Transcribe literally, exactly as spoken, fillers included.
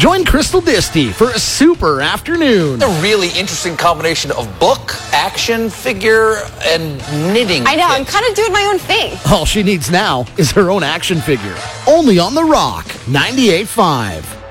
Join Crystal Disty for a super afternoon. A really interesting combination of book, action figure, and knitting. I know, kit. I'm kind of doing my own thing. All she needs now is her own action figure. Only on The Rock, ninety-eight point five.